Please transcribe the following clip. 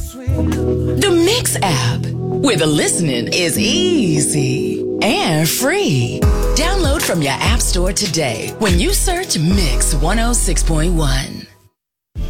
The Mix app, where the listening is easy and free. Download from your app store today when you search Mix 106.1.